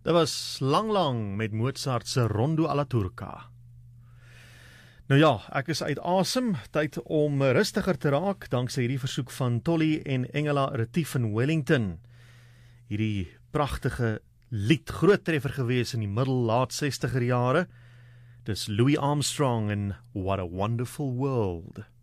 Dit was lang met Mozart se Rondo alla Turca. Nou ja, ek is uit asem, tyd om rustiger te raak, danksy hierdie versoek van Tolly en Engela Retief in Wellington. Hierdie pragtige lied, groot treffer gewees in die middel-laat 60er jare. Dis Louis Armstrong en What a Wonderful World.